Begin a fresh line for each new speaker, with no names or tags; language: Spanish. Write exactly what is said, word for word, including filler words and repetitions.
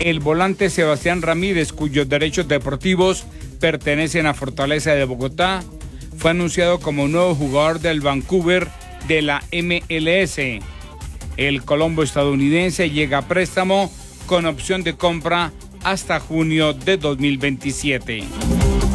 El volante Sebastián Ramírez, cuyos derechos deportivos pertenecen a Fortaleza de Bogotá, fue anunciado como nuevo jugador del Vancouver de la M L S. El colombo estadounidense llega a préstamo con opción de compra hasta junio de dos mil veintisiete.